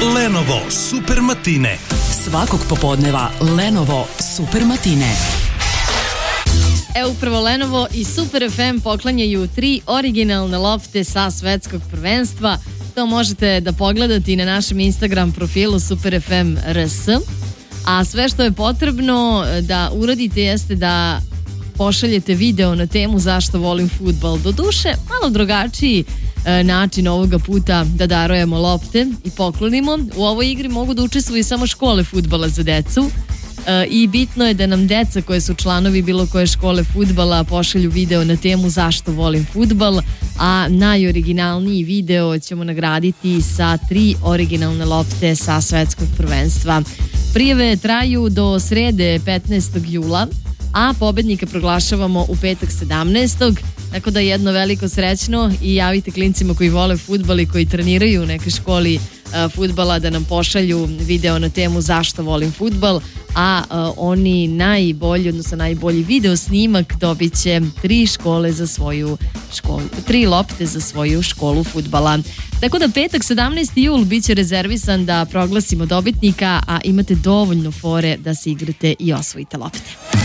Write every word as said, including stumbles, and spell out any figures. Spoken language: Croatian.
Lenovo Super Matine. Svakog popodneva Lenovo Super Matine. Evo upravo Lenovo i Super F M poklanjaju tri originalne lopte sa svetskog prvenstva. To možete da pogledate i na našem Instagram profilu Super F M R S. A sve što je potrebno da uradite jeste da pošaljete video na temu zašto volim fudbal. Doduše, malo drugačiji e, način ovoga puta da darujemo lopte i poklonimo. U ovoj igri mogu da učestvuju samo škole fudbala za decu. E, I bitno je da nam deca koje su članovi bilo koje škole fudbala pošalju video na temu zašto volim fudbal, a najoriginalniji video ćemo nagraditi sa tri originalne lopte sa svetskog prvenstva. Prijave traju do srede petnaestog jula, a pobednika proglašavamo u petak sedamnaestog Tako da jedno veliko srećno i javite klincima koji vole fudbal i koji treniraju u nekoj školi uh, fudbala da nam pošalju video na temu zašto volim fudbal, a uh, oni najbolji, odnosno najbolji video snimak dobit će tri škole za svoju školu, tri lopte za svoju školu fudbala. Tako da petak sedamnaesti jul bit će rezervisan da proglasimo dobitnika, a imate dovoljno fore da se igrate i osvojite lopte.